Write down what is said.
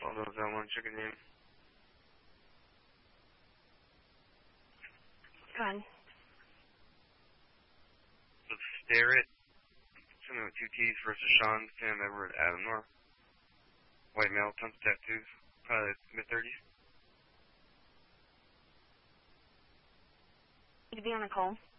Hold on, I want to check your name. Go on. So Stare It. Something with 2 T's versus Sean, Sam Everett, Adam North. White male, tons of tattoos. Probably mid-30s. To be on the call.